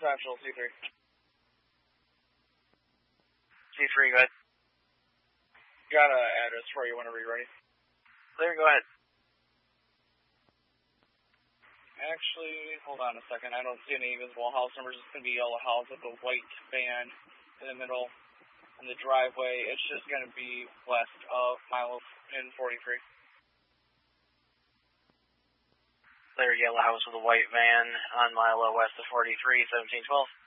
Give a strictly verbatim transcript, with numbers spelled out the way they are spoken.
Central, C three. C three, go ahead. Got an address for you whenever you're ready. Clear, go ahead. Actually, hold on a second. I don't see any visible house numbers. It's going to be yellow house with a white van in the middle in the driveway. It's just going to be west of Milo in forty-three. Clear, yellow house with a white van on Milo west of forty-three, seventeen twelve.